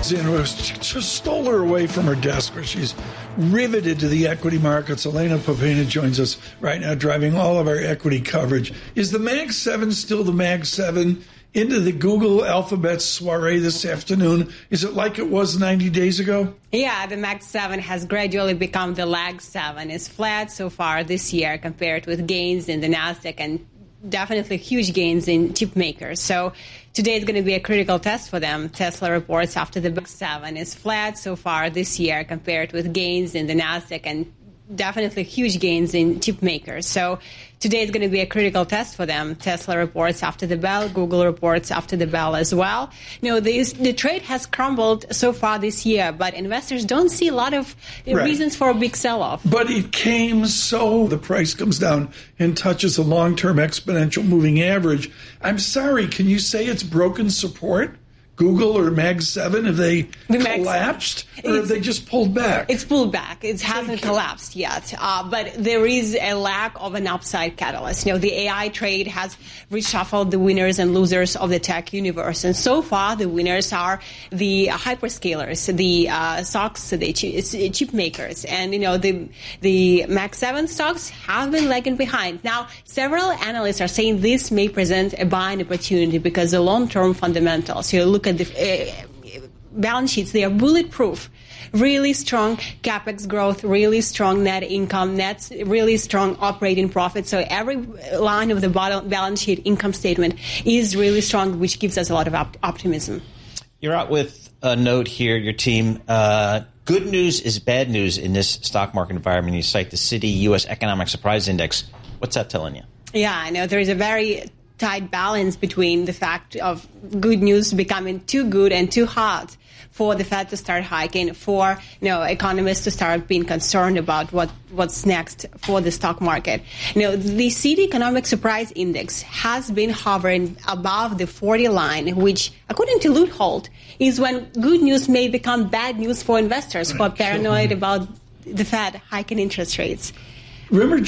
Just stole her away from her desk where she's riveted to the equity markets. Elena Popena joins us right now, driving all of our equity coverage. Is the Mag 7 still the Mag 7 into the Google Alphabet soiree this afternoon? Is it like it was 90 days ago? Yeah, the Mag 7 has gradually become the Lag 7. It's flat so far this year compared with gains in the NASDAQ and definitely huge gains in chip makers. So today is going to be a critical test for them. Tesla reports after the Mag 7 is flat so far this year compared with gains in the NASDAQ and definitely huge gains in chip makers. So today is going to be a critical test for them. Tesla reports after the bell. Google reports after the bell as well. The trade has crumbled so far this year, but investors don't see a lot of reasons for a big sell-off. But it came so the price comes down and touches a long-term exponential moving average. I'm sorry, can you say it's broken support? Google or Mag 7, have they collapsed or have they just pulled back? It's pulled back. It hasn't collapsed yet. But there is a lack of an upside catalyst. The AI trade has reshuffled the winners and losers of the tech universe. And so far, the winners are the hyperscalers, the stocks, the chip makers. And, the Mag 7 stocks have been lagging behind. Now, several analysts are saying this may present a buying opportunity because the long-term fundamentals, look at the balance sheets, they are bulletproof. Really strong capex growth, really strong net income, really strong operating profit. So every line of the balance sheet income statement is really strong, which gives us a lot of optimism. You're out with a note here, your team. Good news is bad news in this stock market environment. You cite the Citi U.S. Economic Surprise Index. What's that telling you? Yeah, I know there is a very tight balance between the fact of good news becoming too good and too hot for the Fed to start hiking, for economists to start being concerned about what's next for the stock market. The Citi Economic Surprise Index has been hovering above the 40 line, which, according to Luthold, is when good news may become bad news for investors who are paranoid about the Fed hiking interest rates. Remember